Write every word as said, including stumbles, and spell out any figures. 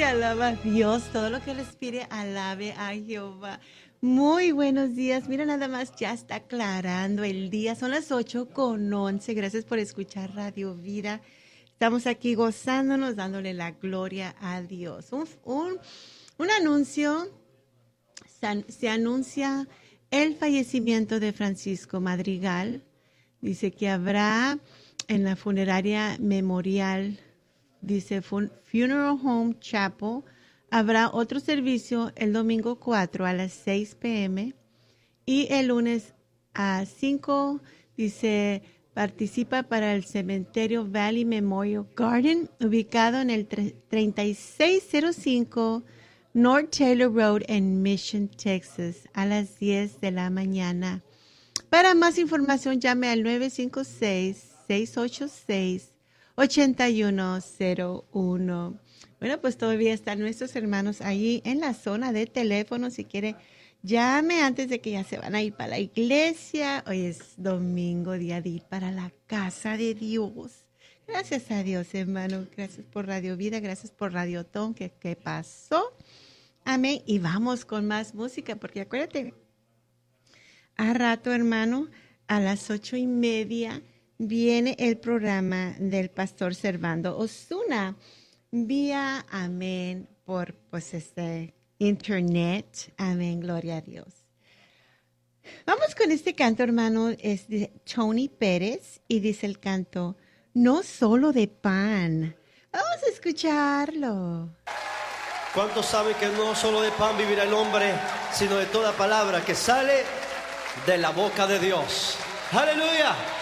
alaba a Dios, todo lo que respire, alabe a Jehová. Muy buenos días, mira nada más, ya está aclarando el día, son las ocho con once, gracias por escuchar Radio Vida. Estamos aquí gozándonos, dándole la gloria a Dios. Un, un, un anuncio, se, se anuncia el fallecimiento de Francisco Madrigal. Dice que habrá en la funeraria memorial, dice Funeral Home Chapel, habrá otro servicio el domingo cuatro a las seis pe eme y el lunes a cinco, dice, participa para el cementerio Valley Memorial Garden, ubicado en el treinta y seis cero cinco North Taylor Road en Mission, Texas, a las diez de la mañana. Para más información, llame al nueve cinco seis, seis ocho seis, ocho uno cero uno. Bueno, pues todavía están nuestros hermanos allí en la zona de teléfono. Si quiere, llame antes de que ya se van a ir para la iglesia. Hoy es domingo, día de ir para la casa de Dios. Gracias a Dios, hermano. Gracias por Radio Vida, gracias por Radio Ton. ¿Qué, qué pasó? Amén. Y vamos con más música, porque acuérdate, a rato, hermano, a las ocho y media viene el programa del pastor Servando Osuna vía, amén, por pues este internet. Amén, gloria a Dios. Vamos con este canto, hermano, es de Tony Pérez y dice el canto, no solo de pan. Vamos a escucharlo. ¿Cuántos saben que no solo de pan vivirá el hombre, sino de toda palabra que sale de la boca de Dios? ¡Aleluya!